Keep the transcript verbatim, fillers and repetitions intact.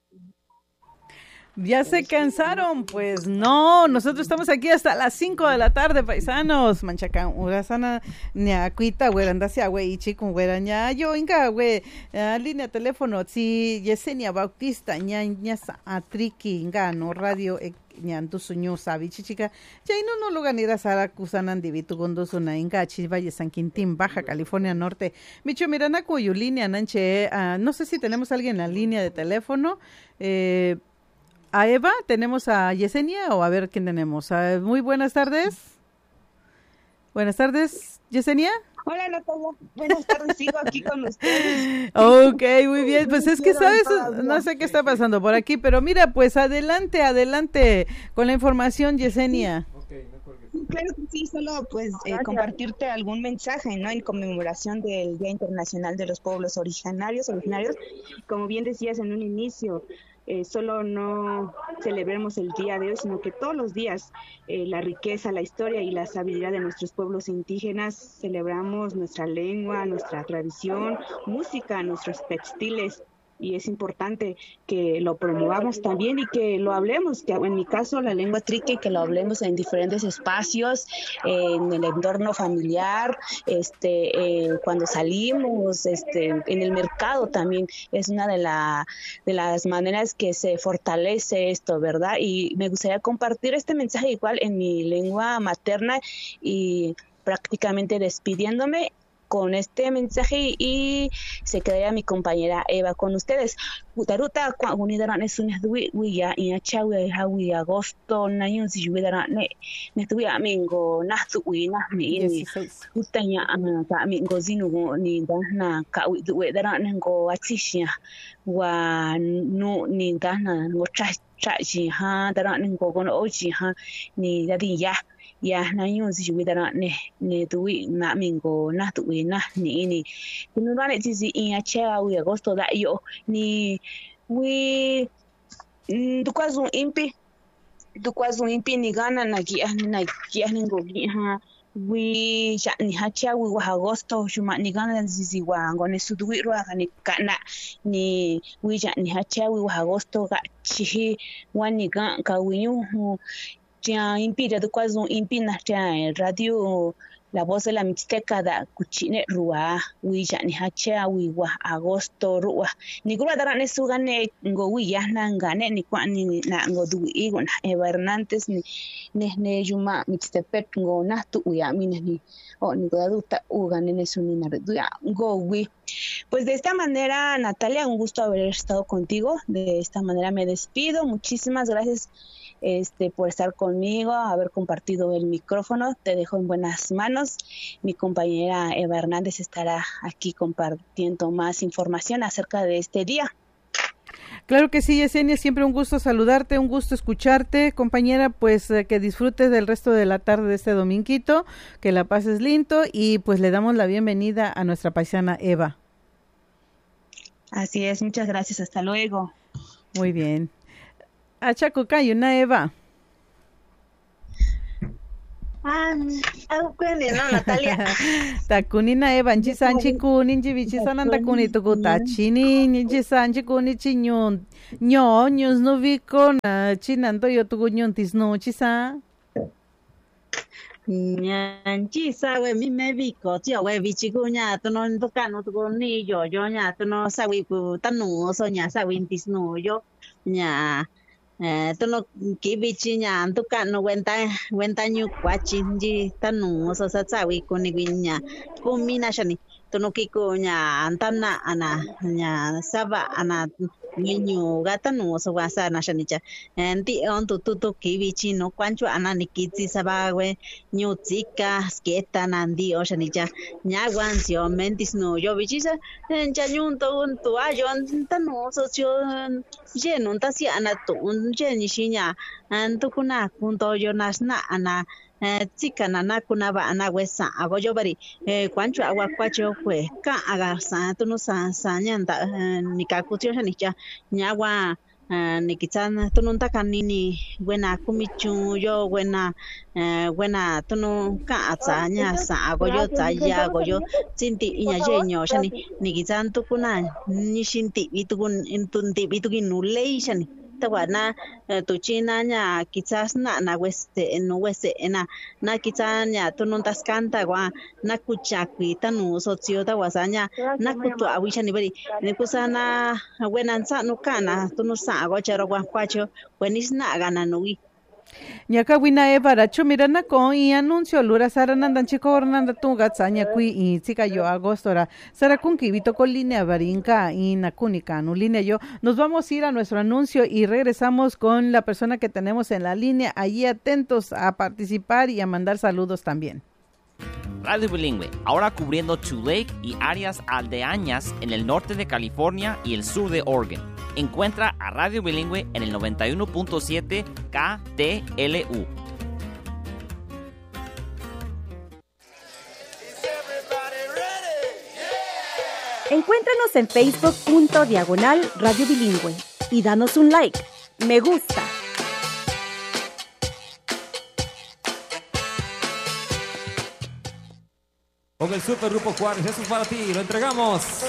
Ya se cansaron, pues no, nosotros estamos aquí hasta las cinco de la tarde, paisanos. Manchacan, urasana, ñacuita, güerandasia, güey, y chico, güeraña, yo, inga, güey, ah, línea de teléfono, si Yesenia Bautista, ña, ña, sa- atriki, inga, no, radio, eh, ñantu suño, sabi, chichica, ya no, no, lugar ni sara, kusanan, divitu, gondosuna, inga, chivalle, San Quintín, Baja California Norte. Micho, mirana, cuyo línea, nanche, ah, no sé si tenemos alguien en la línea de teléfono, eh, a Eva, tenemos a Yesenia o a ver quién tenemos. Ah, muy buenas tardes. Buenas tardes, Yesenia. Hola Natalia, buenas tardes, sigo aquí con ustedes. Ok, muy bien. Me Pues es que, hicieron ¿sabes? No todavía. sé qué está pasando por aquí, pero mira, pues adelante, adelante con la información, Yesenia. Claro que sí, solo pues eh, compartirte algún mensaje, ¿no? En conmemoración del Día Internacional de los Pueblos Originarios, originarios. Como bien decías en un inicio, eh, solo no celebremos el día de hoy, sino que todos los días eh, la riqueza, la historia y la sabiduría de nuestros pueblos indígenas, celebramos nuestra lengua, nuestra tradición, música, nuestros textiles. Y es importante que lo promovamos también y que lo hablemos, que en mi caso la lengua trique, que lo hablemos en diferentes espacios, eh, en el entorno familiar, este, eh, cuando salimos, este, en el mercado también es una de, la, de las maneras que se fortalece esto, ¿verdad? Y me gustaría compartir este mensaje igual en mi lengua materna y prácticamente despidiéndome con este mensaje y se quedaría mi compañera Eva con ustedes. Utaruta kwa unidaran es un esdui wia y a chawi hawi agosto na yun si yudaran ne ne tu ya mingo na tu wi na mi ni dieciséis. utanya ana ka mingo zinu ni da na ka wi du daran ngo atishia wa no ni da na ngo cha cha ji ha daran ngo gono oji ha ni da di ya ya na yun si yudaran ne ne tu wi na mingo na tu wi na ni ni kunu na ne si in a chawi agosto da yo ni we tukwazu impi tukwazu impi ni gana na ki na ki ni ngogi ha we ya ni hacha we wa agosto shuma ni gana zizi wa ngone sudwi ro ni kana ni we ya ni hacha we wa agosto ga chi wani ga ka winyu tia impi de tukwazu impi na tia radio La Voz de la Mixteca da kuchine rua wija ni hacha wiwa agosto rua ni gura dara ne sugane ngo wiya na ngane ni kwa ni na ngo du igo na Hernantes ni ne ne yuma Mixtepec ngo na tu uya mine ni o ni goda ta ugane ne suni na duya ngo wi. Pues de esta manera, Natalia, un gusto haber estado contigo. De esta manera me despido. Muchísimas gracias este, por estar conmigo, haber compartido el micrófono. Te dejo en buenas manos. Mi compañera Eva Hernández estará aquí compartiendo más información acerca de este día. Claro que sí, Yesenia, siempre un gusto saludarte, un gusto escucharte, compañera, pues eh, que disfrutes del resto de la tarde de este dominguito, que la pases lindo y pues le damos la bienvenida a nuestra paisana Eva. Así es, muchas gracias, hasta luego. Muy bien. Achacucayo, una Eva. Ah, akwene no Natalia. Takunina Eva, nchi sanchi kuni, nchi bichi sananda kuni tukuta chini, nchi sanchi kuni chinyon, nyo, nyos no viko na chinando yo tuku nyon tisno chisa. Nyanchi sawe mi me viko tia we vichi kunya to no to kanu to ni yo yo nya to no sawi pu tanu so nya sawi tisno yo nya eh to no ki vichi nya to kanu wenta wenta nyu kwachi nji tanu so sa sawi kuni nya kumina shani to no ki kunya antamna ana nya saba ana niño gata no so wasa na shanicha enti on tu tu tu ki vichi no kwancho ana nikitsi sabawe nyu tsika sketa nandi o shanicha nyagwan sio mentis no yo vichi sa encha nyun to un tu ayo ta no so sio je no ta si ana tu un je ni shinya an tu kuna kun to yo nasna ana tsika na na kuna ba ana wesa ago yo bari kwancho agua kwacho kwe ka aga sa tu no sa sa nyanda nikakucho shanicha nyagua ni kitan tunun takani ni wena kumichu yo wena wena tunun ka nya sa go yo ta ya go yo cinti inya jenyo shani ni kitan tukuna ni shinti bitukun intunti bitukin nulei shani tawana tu china nya quizás na na weste no weste na na quizás nya tunun taskanta wa na kuchakwi tanu socio ta wasanya na kutu awisha ni bari ni kusana wenansa no kana tunu sa go chero wa kwacho wenis na gana nui Nyaka wina e para chumirana ko i anuncio lura sarananda chico ornanda tunga tsanya kui i tsika yo agostora sara kunki vito con línea barinka y nakunika no línea yo nos vamos a ir a nuestro anuncio y regresamos con la persona que tenemos en la línea allí atentos a participar y a mandar saludos también. Radio Bilingüe, ahora cubriendo Tulare y áreas aldeañas en el norte de California y el sur de Oregon. Encuentra a Radio Bilingüe en el noventa y uno punto siete K T L U. Encuéntranos en Facebook punto diagonal Radio Bilingüe y danos un like, me gusta. Con el Supergrupo Juárez, eso es para ti, lo entregamos.